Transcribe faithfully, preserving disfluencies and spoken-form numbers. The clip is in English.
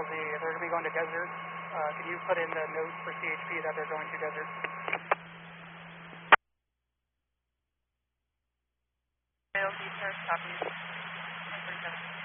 Z, they're going to be going to Desert. Uh, can you put in the note for C H P that they're going to Desert? L D, sir, copy. nine forty-seven.